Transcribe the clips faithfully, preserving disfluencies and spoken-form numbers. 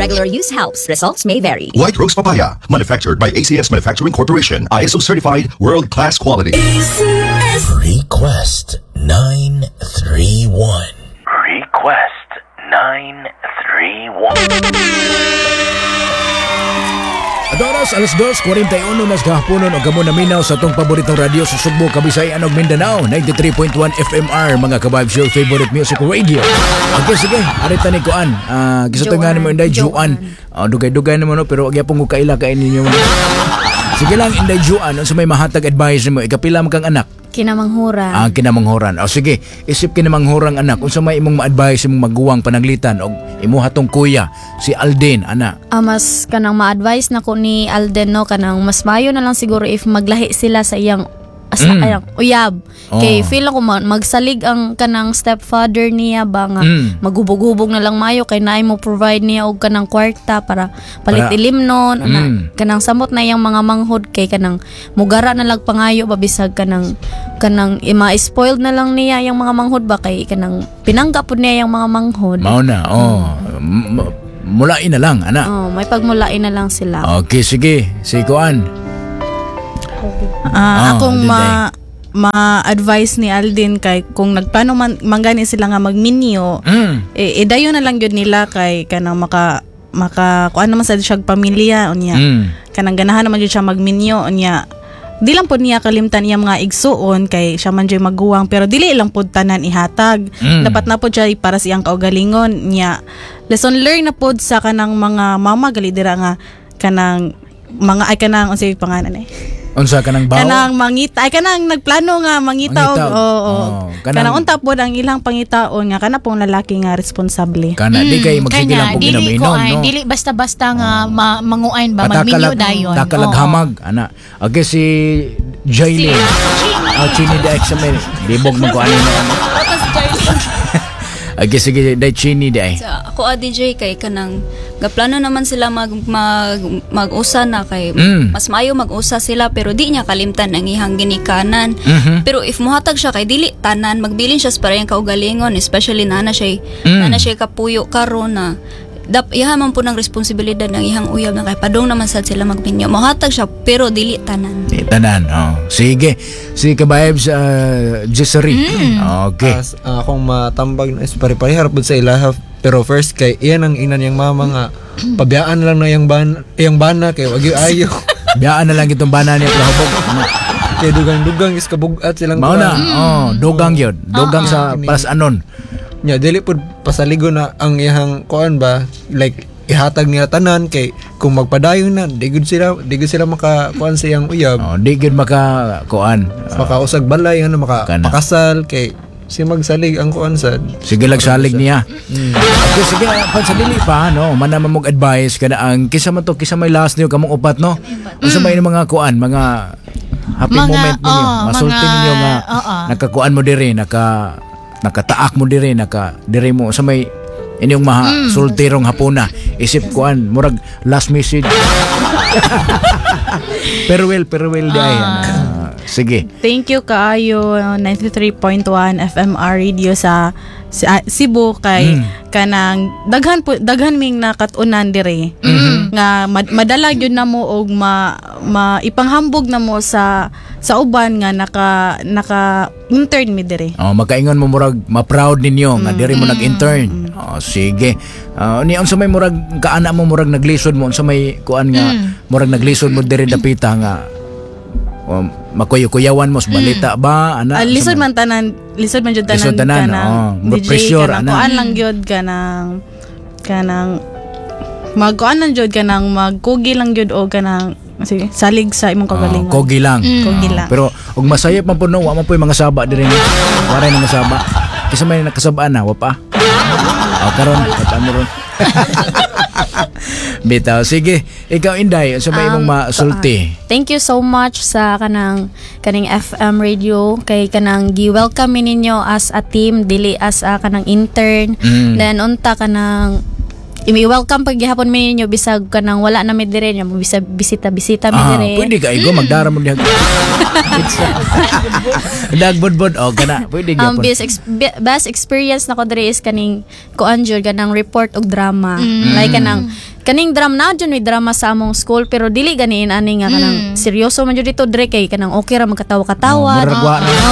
regular use helps. Results may vary. White Rose Papaya, manufactured by A C S Manufacturing Corporation, I S O certified, world-class quality. A C S. Request nine three one. Request nine three one. Adoras, alas dos, forty-one nas gahaponon o gamo na minaw sa tong paboritong radio sa Sugbo, Kabisayan ug Mindanao, ninety-three point one F M R, mga ka-vibes, your favorite music radio. Okay, sige, arita ni Kuan. Ah, gisatong nga naman Inday Juan. Ah, dugay-dugay naman no, pero agya pong kaila kain ninyo. Sige lang, Inday Juan, sa may mahatag advice mo, ikapila man kang anak. Kinamanghuran. Ah, kinamanghuran. O sige, isip kinamanghuran anak, unsa may imong ma-advise imong maguwang panaglitan og imo hatong kuya si Alden ana. Ah, mas kanang ma-advise na ko ni Alden no, kanang mas mayo na lang siguro if maglahi sila sa iyang asa mm. ayang uyab. Oh. Kay feel ako ma- magsalig ang kanang stepfather niya ba nga mm. magubog-hubog na lang mayo kay naay mo provide niya og kanang kwarta para palit para, ilim nun mm. na, kanang samot na iyang mga manghod kay kanang mugara na lang pangayo babisag kanang kanang ima-spoiled na lang niya yung mga manghod ba kay kanang pinangga pud niya yung mga manghod. Mao na. Oh. Mm. M- mulain na lang ana. Oh, may pagmulain na lang sila. Okay, sige. Si Kuan. Uh, ah, akong ma ma-advise ni Alden kay kung nagplano man manggani sila nga magminyo mm. eh, eh dayon na lang gyud nila kay kanang maka maka kuan naman sa siya pamilya unya mm. kanang ganahan naman gyud siya magminyo unya di lang pod niya kalimtan iya mga igsuon kay siya man jay maguwang pero dili lang pod tanan ihatag mm. dapat na pod siya para sa iyang kaugalingon nya lesson learn na pod sa kanang mga mama gali dira nga kanang mga ay kanang unsay pangalan eh unsa kanang bawo kanang mangita ay kanang nagplano nga mangita og oo oh, oh. kanang, kanang unta pod ang ilang pangitaon nga kana pong lalaki nga responsable kana mm, di kay magsige lang pog inom-inom no dili basta-basta nga oh. ma- manguain ba magminyo dayon takalaghamag oh. ana okay si Jaylin ah chini da examen dibog man ko ani na tapos Jaylin okay sige dai chini dai sa ako a D J kay kanang gaplano naman sila mag mag mag-usa na kay mm. mas maayo mag-usa sila pero di niya kalimtan ang ihang ginikanan mm-hmm. pero if muhatag siya kay dili tanan magbilin siya sa parehang kaugalingon especially nana siya mm. nana siya kapuyo karon na dap iha man po ng responsibilidad ng ihang uyab na kay padong naman sad sila magminyo muhatag siya pero dili tanan di tanan oh sige si ka-vibes uh, Jessery mm. okay As, uh, akong matambag na is pare-parehar pud sa ilaha pero first kay iyan ang ina niyang mama nga pabiyaan lang na yang ban yang bana kay wag ayo biyaan na lang itong bana niya lahubog kay dugang-dugang is kabugat silang mao na oh dugang yun dugang uh-huh. sa paras anon nya dili pud pasaligo na ang iyang kuan ba like ihatag niya tanan kay kung magpadayon na di gud sila di gud sila maka kuan sa iyang uyab oh di gud maka kuan uh, makausag balay ano maka pakasal kay si magsalig ang kuan sad sige lagsalig niya mm. Okay sige pan sa dili pa no manama mog advice kana ang kisa man to kisa may last niyo kamong upat no unsa mm. may mga kuan mga happy mga, moment ninyo oh, masulti mga, ninyo nga uh, uh. nakakuan mo diri naka nakataak mo diri naka diri mo sa may inyong maha mm. sultirong hapuna isip kuan murag last message farewell farewell day uh, sige thank you kaayo ninety-three point one F M R radio sa si, uh, Cebu kay mm. kanang daghan po daghan ming nakatunan diri mm-hmm. nga mad, madala gyud na mo og ma, ma ipanghambog na mo sa sa uban nga naka naka intern mi diri. Oh, makaingon mo murag ma-proud ninyo mm. nga diri mo mm. nag-intern. Mm. Oh, sige. Uh, ni unsa may murag kaana mo murag naglisod mo unsa may kuan nga mm. murag naglisod mo diri dapita nga um, makuyo-kuyawan mo sa balita mm. ba ana? Uh, lisod man tanan, lisod man jud tanan, lisod tanan kanang oh, pressure ana. Kuan lang gyud kanang kanang magkuan lang jud kanang magkugi lang jud o kanang sige, salig sa imong kagalingon. Oh, kogi lang. Mm. Kogi lang. Pero ug masayop man puno, wa man poy mga saba diri ni. Waray mga saba. Kasi may nakasabaan na, wa pa. Oh, karon, kataan mo ron. Bitaw, sige. Ikaw Inday, sa may imong um, masulti. Uh, thank you so much sa kanang kaning F M radio kay kanang gi-welcome ninyo as a team, dili as a kanang intern. Mm. Then unta kanang i-welcome pag gihapon mi ninyo bisag kanang wala na mi dire nya bisag bisita-bisita mi Ah, dire. pwede ka igo magdara mo diha. Dagbod-bod o kana, pwede Um, gyapon. best, ex- be- best experience na ko diri is kaning kuan jud kanang report og drama. Like kanang kaning drama na jud may drama sa among school pero dili ganin ani nga kanang seryoso man jud dito dire kay kanang okay ra magkatawa-katawa. Murag wa na.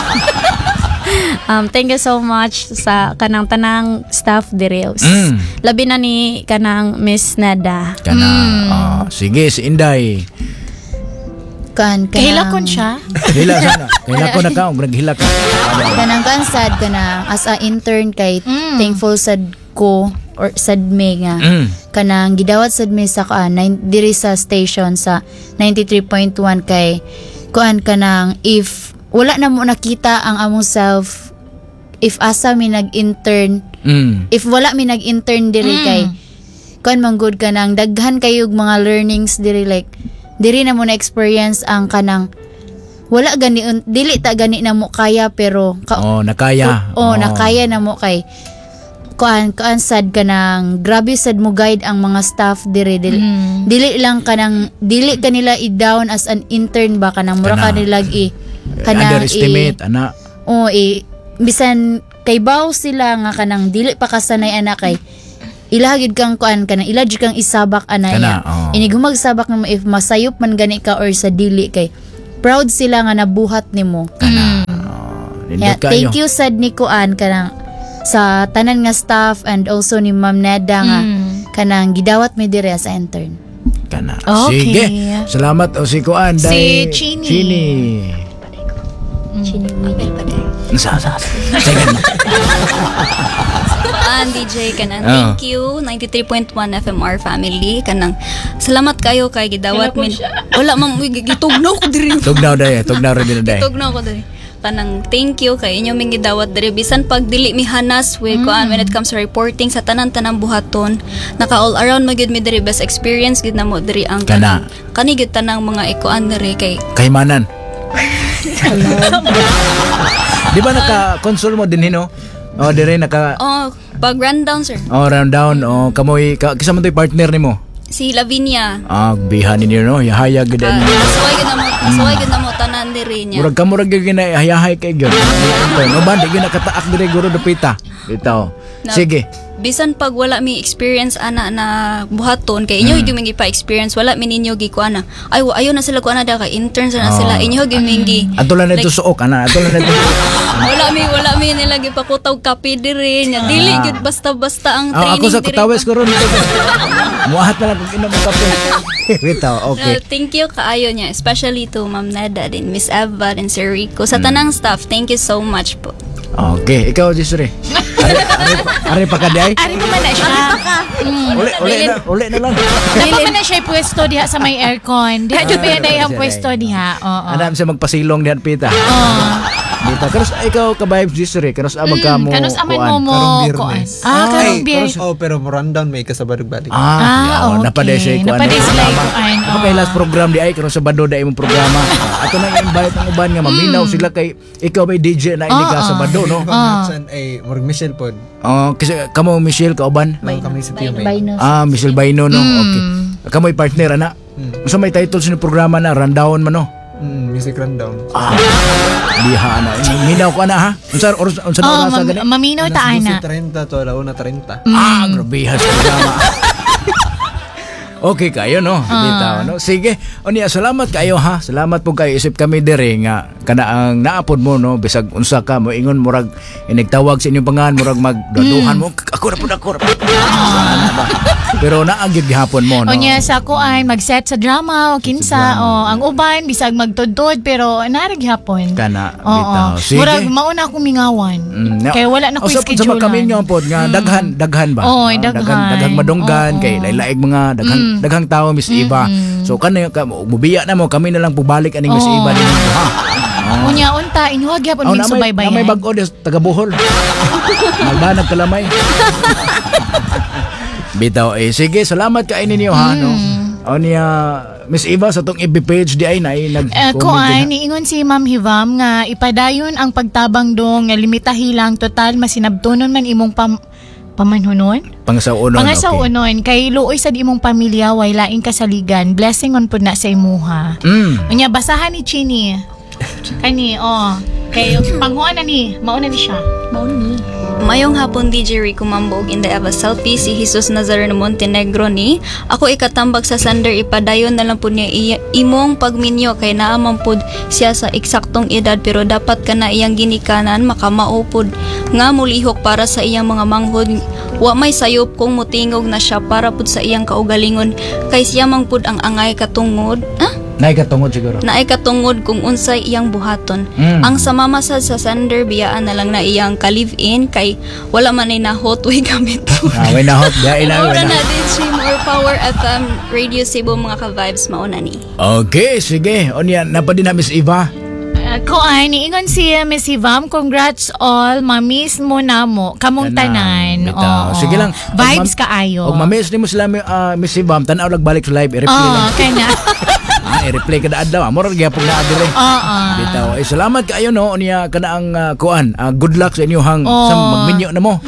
Um, thank you so much sa kanang tanang staff dire. Mm. Labi na ni kanang Miss Nada. Kana. Ah, sige si Inday. Kan Kahilakon siya. Hila sana. Hila ko na ka, og naghila ka. kanang kan sad kanang as a intern kay thankful sad ko or sad me nga Mm. kanang gidawat sad me sa ka nine, diri sa station sa ninety-three point one kay kuan kanang if wala na mo nakita ang among self if asa mi nag-intern Mm. if wala mi nag-intern diri kay kuan man good kanang daghan kayog mga learnings diri like diri na mo na experience ang kanang wala gani dili ta gani na mo kaya pero ka, Oh, nakaya. oh, nakaya na mo kay kuan kuan sad kanang grabe sad mo guide ang mga staff diri dili, dili lang kanang dili kanila i-down as an intern ba kanang mura Kana. kanila i kanang Underestimate, ana. oh i bisan kay baw sila nga kanang dili pa kasanay ana kay ilahagid kang kuan kanang ilahagid kang isabak ana Kana, ya oh. ini gumagsabak na mo if masayop man gani ka or sa dili kay proud sila nga nabuhat nimo. Kana. Nindot Yeah, kayo. thank you sad ni Kuan kanang sa tanan nga staff and also ni Ma'am Neda nga kanang gidawat mi dire as intern. Kana. Okay. Sige. Salamat o si Kuan. Si Day- Chini. Chini. Chini Sa sa. Sige. Kuan D J kanang Oh. thank you ninety-three point one F M R family kanang salamat kayo kay gidawat min wala man uy, gitugnaw ko diri Tugnaw day, tugnaw rin din day. gitugnaw ko diri kanang thank you kay inyo ming gidawat diri bisan pag dili mi hanas with kuan when it comes to reporting sa tanan-tanang buhaton naka all around magyud mi diri best experience gid na mo diri ang Kana. kanang kani gyud tanang mga ikuan diri kay Kaymanan. Di ba naka-console mo din hino? O, di rin naka... oh pag rundown sir O, round down. O, kamoy... Ka, kisa mo to'y partner ni mo? si Lavinia Ah, bihan ninyo, no? Yahaya gud uh, ani. nasuway gid na mo nasuway gid na mo tanan diri niya Murag ka murag gyud na hayahay kay gyud. No ba di gyud nakataak dire guro dapita. Bitaw. Na- Sige. bisan pag wala mi experience ana na buhaton kay inyo mm. gi pa experience wala mi ninyo gi kuana ay wa- ayo na sila kuana da kay interns na Oh. sila inyo gi mingi Atulan na ito suok ana, atulan na ito. wala mi wala mi nila gi pakutaw kape diri nya dili gyud basta-basta ang Ah, training ako sa diri kutawes ko ron. Muahat na lang kung inom ng kape. Bitaw, okay. Uh, thank you kaayo niya especially to Ma'am Neda din Miss Eva and Sir Rico sa tanang staff thank you so much po. Okay, ikaw Jisre. Ari ari ari pa ka di ay? Ari pa man na siya. Mm. Uli uli na, uli na lang. Dapat man na siya pwesto diha sa may aircon. Diha jud pa yan ang pwesto diha. Oo. Anam siya magpasilong dihan pita. Oo. Dita karos ikaw ka vibes Jisre, karos amag ka mo. Kanos aman kuan. mo mo Karong kuan. Biyernes. Ah, karong Ay, biyernes. Oh, pero mo rundown may kasabadog balik. Ah, Ah, yaw, okay. napaday siya kuan. Napaday sila ikuan, Ako oo. kay last program di ay karon sa Bado da imong programa. Ato na invite ang uban nga maminaw sila kay ikaw may D J na ini ka Oo. sa Bado no. San ay Morg Michelle pod. Oh, kasi kamo Michelle ka uban. May kami sa T M A. Bye no. Ah, Michelle Baino no. Okay. Kamoy partner ana. Unsa may title sa programa na rundown man no. Mm, music rundown. Ah. Diha ana. Minaw ko ana ha. Unsa or- unsa na Oh, oras sa mam- gani? maminaw ta ana. thirty to alauna thirty. Ah, grabe has programa. Okay kayo no. Bitaw no. Sige. Unya salamat kayo ha. Salamat po kayo isip kami dire nga kana ang naapod mo no bisag unsa ka mo ingon murag inigtawag sa inyong pangan murag magdaduhan mo ako ra pud ako ra pud. Sana ba? Pero naagid gihapon mo no. O niya sa kuan mag-set sa drama o kinsa o ang uban bisag magtudtod pero narig hapon. Kana Oo. bitaw. Sige. Murag mauna akong mingawan. Mm, Kaya wala na ko Usap schedule. sa mga kami nga pod nga daghan daghan ba? Oy, Ah, daghan. daghang daghang madunggan Oo. kay lain-laing mga daghang daghang tawo Miss Eva. So kanay ka mubiya na mo kami na lang pubalik aning Miss Oo. Eva ninyo ha. Unya unta inuha gyapon Oh, min na may, na may subaybayan. bag-o des taga Bohol. Magbanag kalamay. Bitaw eh sige salamat kay ninyo ha no. O niya Miss Eva sa tong I B page di ay na nag Uh, kuan niingon si Ma'am Hivam nga ipadayon ang pagtabang dong nga limitahi lang total masinabtunon man imong pam pamanhunon. Pangasaunon. Pangasaunon kay luoy sa imong pamilya way laing kasaligan. Blessing on pud na sa imuha. Mm. Unya basahan ni Chini. Kani oh. Kay panghuan na ni, mao na ni siya. Mao ni. Mayong hapon D J Rico Mambog in the Eva Selfie si Jesus Nazareno Montenegro ni. Ako ikatambag sa Sander ipadayon na lang po niya iya, imong pagminyo kay naamang pod siya sa eksaktong edad pero dapat ka na iyang ginikanan makamaupod nga mulihok para sa iyang mga manghod. Wa may sayop kung mutingog na siya para pod sa iyang kaugalingon kay siya mang pod ang angay katungod. Ah? Naay katungod siguro. Naay katungod kung unsay iyang buhaton. Mm. Ang samamasad sa Sander biyaan na lang na iyang ka-live-in kay wala man ay nahot way gamit. Ah, way nahot dai na. Ora na din si More Power F M Radio Cebu mga ka-vibes mauna ni. Okay, sige. Onya napadi na Miss Eva. Uh, ko ay niingon si uh, Miss Ivam, congrats all, mamiss mo na mo, kamong tanan. Bitaw. Oo. Sige lang. Vibes Og mam- kaayo. Og mamiss ni mo sila uh, Miss Eva, tanaw lag balik sa live, i-replay Oo, lang. kaya na. Ah, i-replay kada adlaw. Amo ra gyapon na adire. Oo. Bitaw. Ay salamat kaayo no unya kana ang uh, kuan. Uh, good luck sa inyo hang Oo. sa magminyo na mo.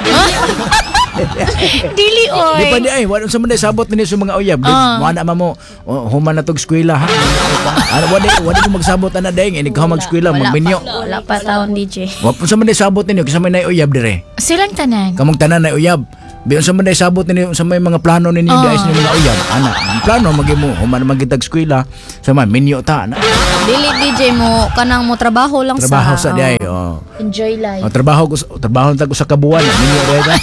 Dili oy. Di pa di ay, wala sa man sabot ni sa mga uyab. Di, Ah. wala na mo, oh, human na tog eskwela ha. Ano wala wala mo magsabot ana daing, ini ka mag-eskwela, magminyo. Wala pa taon D J. Wa pa sa man sabot ninyo kasi may nay uyab dire. Silang tanan. Kamong tanan na uyab. Biyon sa man sabot ninyo sa may mga plano ninyo Ah. guys ni mga uyab. Ana, ang plano magimo human magitag eskwela sa man minyo ta na. Dili D J mo kanang mo trabaho lang Trabaho sa. sa diay. Oh. Enjoy life. Oh, trabaho ko sa- trabaho tag sa kabuan minyo dire.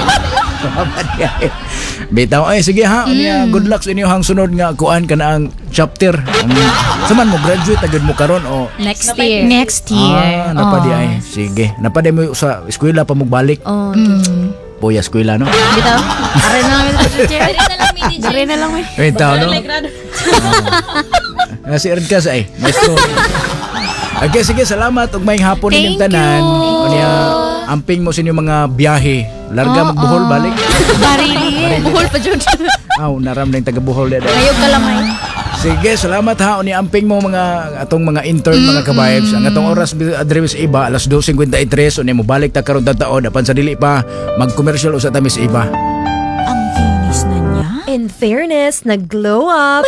Bitaw ay sige ha. Unya, good luck sa inyo hang sunod nga kuan kana ang chapter. Um, saman mo graduate agad mo karon o Next year. Next year. Ah, napadi Oo. ay. Sige. Napadi mo sa eskwela pa mo balik. Oh, Mm. Boya eskwela no. bitaw. Are na lang D J. Ari na lang mi D J. Are na lang mi. Bitaw no. Ah, si Erd ka sa ay. Maestro. Okay, sige, salamat ug maayong hapon ninyong Thank tanan. you. Unya, amping mo sa inyong mga biyahe. Larga magbuhol balik. Barili. Buhol pa jud. Aw, naram na yung taga Bohol dada. Ayog ka lamay. Sige, salamat ha. Unya, amping mo mga atong mga intern mga ka-vibes. Ang atong oras adres iba alas two fifty-three. Unya mo balik ta karon taon apan sa dili pa mag-commercial usa ta Miss Iba. In fairness, nag-glow up.